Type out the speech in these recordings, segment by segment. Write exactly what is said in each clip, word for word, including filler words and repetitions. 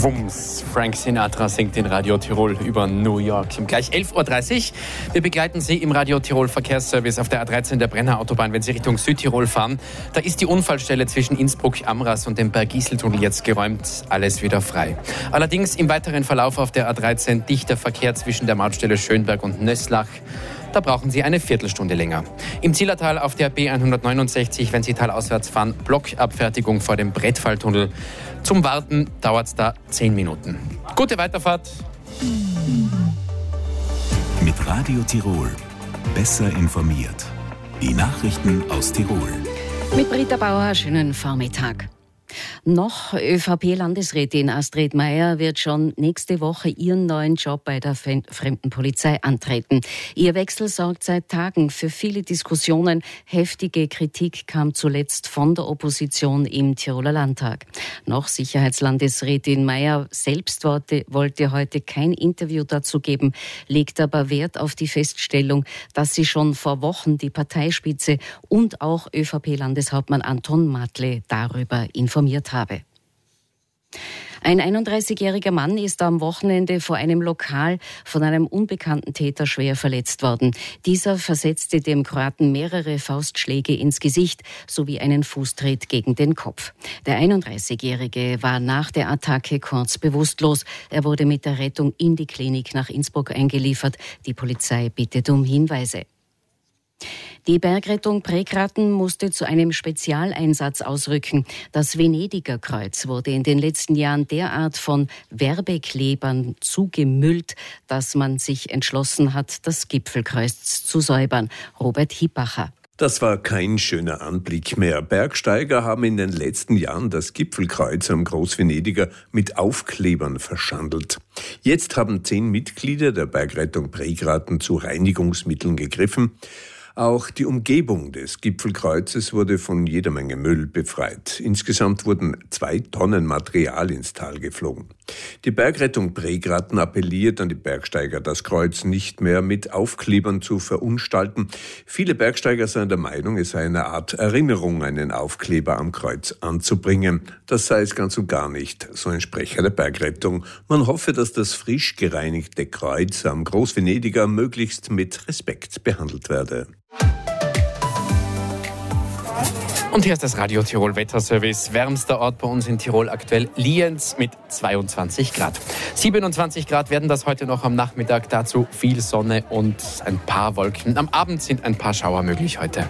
Wumms. Frank Sinatra singt in Radio Tirol über New York. Um gleich elf Uhr dreißig. Wir begleiten Sie im Radio Tirol Verkehrsservice auf der A dreizehn der Brenner Autobahn, wenn Sie Richtung Südtirol fahren. Da ist die Unfallstelle zwischen Innsbruck, Amras und dem Bergisel-Tunnel jetzt geräumt. Alles wieder frei. Allerdings im weiteren Verlauf auf der A dreizehn dichter Verkehr zwischen der Mautstelle Schönberg und Nöslach. Da brauchen Sie eine Viertelstunde länger. Im Zillertal auf der B hundertneunundsechzig, wenn Sie talauswärts fahren, Blockabfertigung vor dem Brettfalltunnel. Zum Warten dauert es da zehn Minuten. Gute Weiterfahrt. Mit Radio Tirol. Besser informiert. Die Nachrichten aus Tirol. Mit Britta Bauer, schönen Vormittag. Noch ÖVP-Landesrätin Astrid Meier wird schon nächste Woche ihren neuen Job bei der Fremdenpolizei antreten. Ihr Wechsel sorgt seit Tagen für viele Diskussionen. Heftige Kritik kam zuletzt von der Opposition im Tiroler Landtag. Noch Sicherheitslandesrätin Meier selbst wollte, wollte heute kein Interview dazu geben, legt aber Wert auf die Feststellung, dass sie schon vor Wochen die Parteispitze und auch ÖVP-Landeshauptmann Anton Matle darüber informiert habe. Ein einunddreißigjähriger Mann ist am Wochenende vor einem Lokal von einem unbekannten Täter schwer verletzt worden. Dieser versetzte dem Kroaten mehrere Faustschläge ins Gesicht sowie einen Fußtritt gegen den Kopf. Der einunddreißigjährige war nach der Attacke kurz bewusstlos. Er wurde mit der Rettung in die Klinik nach Innsbruck eingeliefert. Die Polizei bittet um Hinweise. Die Bergrettung Pregraten musste zu einem Spezialeinsatz ausrücken. Das Venediger Kreuz wurde in den letzten Jahren derart von Werbeklebern zugemüllt, dass man sich entschlossen hat, das Gipfelkreuz zu säubern. Robert Hippacher. Das war kein schöner Anblick mehr. Bergsteiger haben in den letzten Jahren das Gipfelkreuz am Großvenediger mit Aufklebern verschandelt. Jetzt haben zehn Mitglieder der Bergrettung Pregraten zu Reinigungsmitteln gegriffen. Auch die Umgebung des Gipfelkreuzes wurde von jeder Menge Müll befreit. Insgesamt wurden zwei Tonnen Material ins Tal geflogen. Die Bergrettung Pregraten appelliert an die Bergsteiger, das Kreuz nicht mehr mit Aufklebern zu verunstalten. Viele Bergsteiger seien der Meinung, es sei eine Art Erinnerung, einen Aufkleber am Kreuz anzubringen. Das sei es ganz und gar nicht, so ein Sprecher der Bergrettung. Man hoffe, dass das frisch gereinigte Kreuz am Großvenediger möglichst mit Respekt behandelt werde. Und hier ist das Radio Tirol Wetterservice. Wärmster Ort bei uns in Tirol aktuell Lienz mit zweiundzwanzig Grad. siebenundzwanzig Grad werden das heute noch am Nachmittag. Dazu viel Sonne und ein paar Wolken. Am Abend sind ein paar Schauer möglich heute.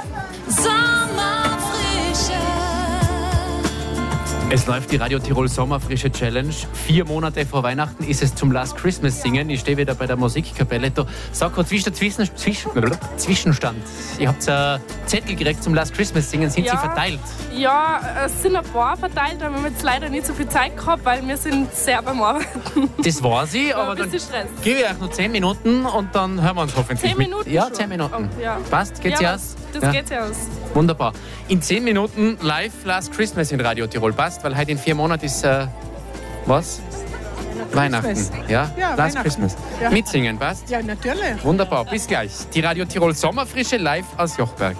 Es läuft die Radio Tirol Sommerfrische Challenge. Vier Monate vor Weihnachten ist es zum Last Christmas singen. Ich stehe wieder bei der Musikkapelle. Da sag kurz, wie ist der Zwischen, Zwischen, Zwischenstand? Ihr habt einen Zettel gekriegt zum Last Christmas singen. Sind ja, sie verteilt? Ja, es sind ein paar verteilt, aber wir haben jetzt leider nicht so viel Zeit gehabt, weil wir sind sehr beim Arbeiten. Das weiß ich, aber dann gebe ich euch noch zehn Minuten und dann hören wir uns hoffentlich. Zehn Minuten mit. Ja, schon? zehn Minuten. Oh, ja. Passt? Geht's ja, ja aus? Das ja. geht ja aus. Wunderbar. In zehn Minuten live Last Christmas in Radio Tirol. Passt, weil heute in vier Monaten ist, äh, was? Weihnachten. Christmas. Ja, ja Last Weihnachten. Christmas. Ja. Mitsingen, passt? Ja, natürlich. Wunderbar, bis gleich. Die Radio Tirol Sommerfrische live aus Jochberg.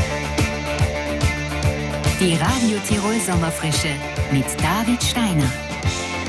Die Radio Tirol Sommerfrische mit David Steiner.